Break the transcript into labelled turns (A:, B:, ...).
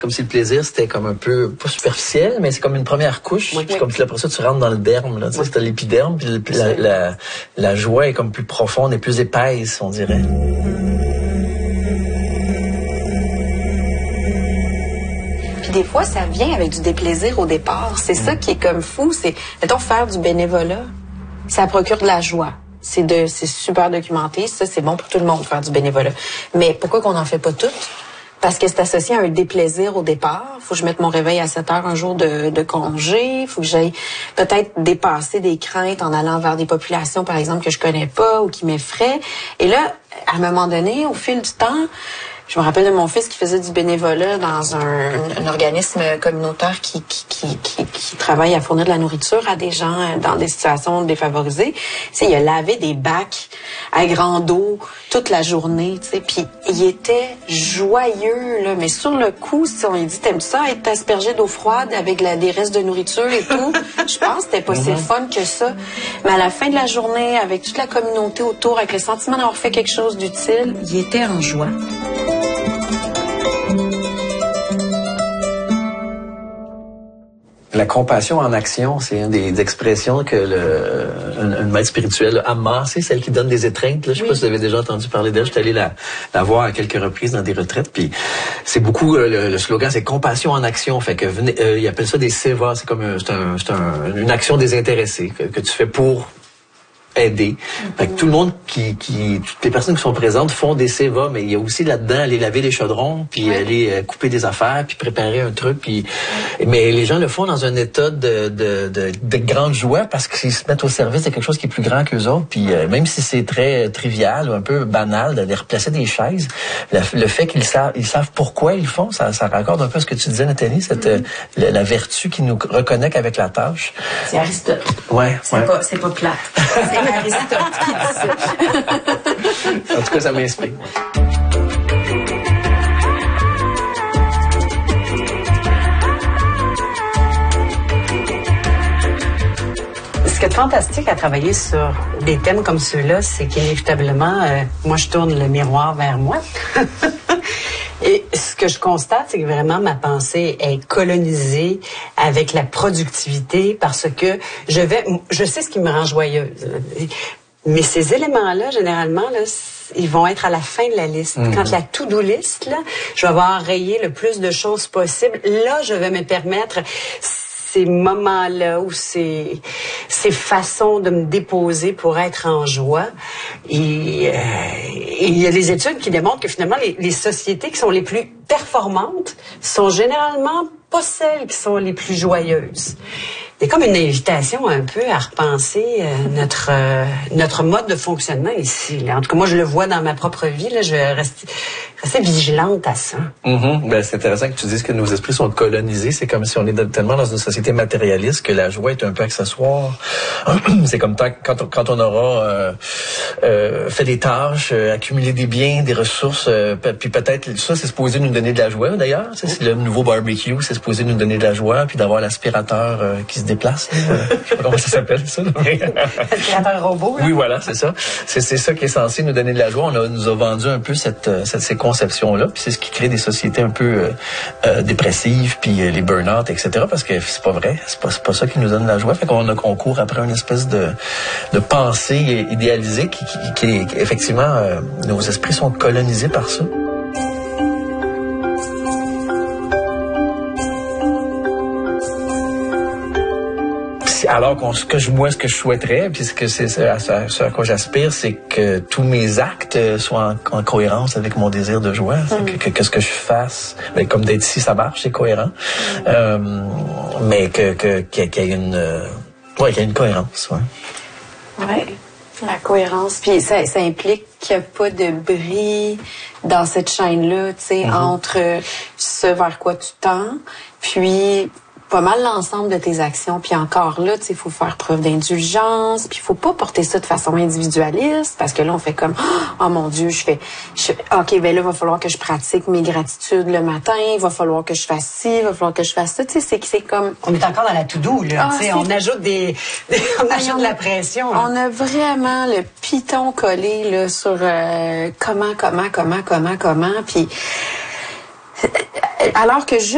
A: Comme si le plaisir, c'était comme un peu, pas superficiel, mais c'est comme une première couche.
B: Oui.
A: Puis comme si après ça, tu rentres dans le derme, là. Tu sais, c'était l'épiderme, puis la joie est comme plus profonde et plus épaisse, on dirait.
B: Puis des fois, ça vient avec du déplaisir au départ. C'est ça qui est comme fou. C'est, mettons, faire du bénévolat, ça procure de la joie. C'est super documenté. Ça, c'est bon pour tout le monde, faire du bénévolat. Mais pourquoi qu'on n'en fait pas toutes? Parce que c'est associé à un déplaisir au départ. Faut que je mette mon réveil à 7 heures un jour de congé. Faut que j'aille peut-être dépasser des craintes en allant vers des populations, par exemple, que je connais pas ou qui m'effraient. Et là, à un moment donné, au fil du temps, je me rappelle de mon fils qui faisait du bénévolat dans un organisme communautaire qui travaille à fournir de la nourriture à des gens dans des situations défavorisées. Tu sais, il a lavé des bacs à grande eau toute la journée, tu sais, puis il était joyeux, là, mais sur le coup, si on lui dit, t'aimes ça, être aspergé d'eau froide avec des restes de nourriture et tout, je pense que c'était pas si fun que ça. Mais à la fin de la journée, avec toute la communauté autour, avec le sentiment d'avoir fait quelque chose d'utile, il était en joie.
A: La compassion en action, c'est une des expressions que un maître spirituel, Amma, c'est celle qui donne des étreintes. Là, je sais pas si vous avez déjà entendu parler d'elle. J'étais allé la voir à quelques reprises dans des retraites. Puis c'est beaucoup le slogan, c'est compassion en action. Fait que ils appellent ça des seva. C'est comme une action désintéressée que tu fais pour aider. Fait que tout le monde toutes les personnes qui sont présentes font des seva, mais il y a aussi là-dedans aller laver les chaudrons, puis aller couper des affaires, puis préparer un truc, puis mais les gens le font dans un état de grande joie parce qu'ils se mettent au service de quelque chose qui est plus grand qu'eux autres, puis même si c'est très trivial ou un peu banal d'aller replacer des chaises, le fait qu'ils savent pourquoi ils le font, ça raccorde un peu à ce que tu disais, Nathalie, la vertu qui nous reconnaît qu'avec la tâche.
B: C'est Aristote.
A: Ouais.
B: C'est pas plate. C'est Aristote qui dit ça.
A: En tout cas, ça m'inspire.
C: Ce qui est fantastique à travailler sur des thèmes comme ceux-là, c'est qu'inévitablement, moi, je tourne le miroir vers moi. Et ce que je constate, c'est que vraiment ma pensée est colonisée avec la productivité parce que je sais ce qui me rend joyeuse. Mais ces éléments-là, généralement, là, ils vont être à la fin de la liste. Quand la to-do list, là, je vais avoir rayé le plus de choses possible. Là, je vais me permettre ces moments-là ou ces façons de me déposer pour être en joie. Et il y a des études qui démontrent que finalement, les sociétés qui sont les plus performantes sont généralement pas celles qui sont les plus joyeuses. C'est comme une invitation un peu à repenser notre mode de fonctionnement ici. Là. En tout cas, moi, je le vois dans ma propre vie. Là, je vais rester vigilante à ça.
A: Ben, c'est intéressant que tu dises que nos esprits sont colonisés. C'est comme si on est tellement dans une société matérialiste que la joie est un peu accessoire. C'est comme quand on aura fait des tâches, accumulé des biens, des ressources, puis peut-être ça, c'est supposé nous donner de la joie d'ailleurs. C'est le nouveau barbecue, c'est supposé nous donner de la joie, puis d'avoir l'aspirateur qui se déplace. Je sais pas comment ça s'appelle, ça.
C: L'aspirateur robot, là.
A: Oui, voilà, c'est ça. C'est ça qui est censé nous donner de la joie. Nous a vendu un peu ces conceptions-là, puis c'est ce qui crée des sociétés un peu dépressives, puis les burn-out, etc. Parce que c'est pas vrai. C'est pas ça qui nous donne de la joie. Fait qu'on court après une espèce de pensée idéalisée qui est effectivement, nos esprits sont colonisés par ça. Alors ce que je souhaiterais, puis ce à quoi j'aspire, c'est que tous mes actes soient en cohérence avec mon désir de joie. Que ce que je fasse, ben, comme d'être ici, ça marche, c'est cohérent. Mais qu'il y ait une cohérence, ouais.
B: Ouais. La cohérence. Puis ça implique qu'il n'y a pas de bris dans cette chaîne-là, tu sais, entre ce vers quoi tu tends, puis pas mal l'ensemble de tes actions. Puis encore là, tu sais, il faut faire preuve d'indulgence, puis il faut pas porter ça de façon individualiste, parce que là, on fait comme, oh mon Dieu, OK, ben là, il va falloir que je pratique mes gratitudes le matin, il va falloir que je fasse ci, il va falloir que je fasse ça, tu sais, c'est comme...
C: On est encore dans la to-do, là, tu sais, on ajoute on ajoute de la pression. Là.
B: On a vraiment le piton collé, là, sur comment, puis... Alors que